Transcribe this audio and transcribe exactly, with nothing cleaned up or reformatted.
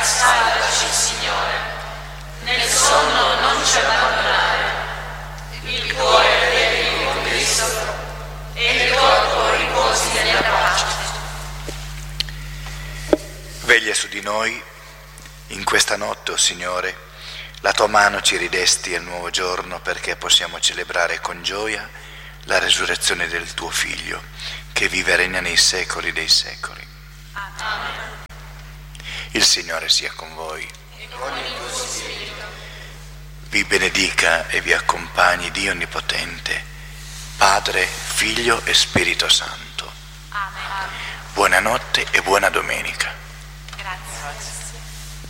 salvaci, Signore. Nel sonno non ci abbandonare. Il cuore allegri con Cristo e il corpo riposi nella pace. Veglia su di noi in questa notte, o Signore. La tua mano ci ridesti al nuovo giorno perché possiamo celebrare con gioia la resurrezione del tuo Figlio, che vive e regna nei secoli dei secoli. Amen. Il Signore sia con voi. E con il tuo spirito. Vi benedica e vi accompagni Dio Onnipotente, Padre, Figlio e Spirito Santo. Amen. Buonanotte e buona domenica. Grazie.